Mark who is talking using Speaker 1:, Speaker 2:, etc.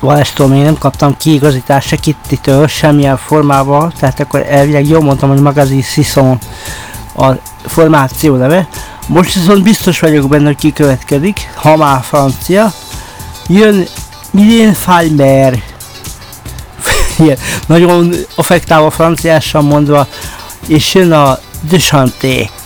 Speaker 1: Valástól még nem kaptam kiigazítást se Kittitől, semmilyen formában, tehát akkor elvileg jól mondtam, hogy Magazine Sisson a formáció neve. Most viszont biztos vagyok benne, hogy kikövetkezik, ha már francia. Jön Mylène Farmer. Nagyon affektálva franciásan mondva, és jön a De Chanté.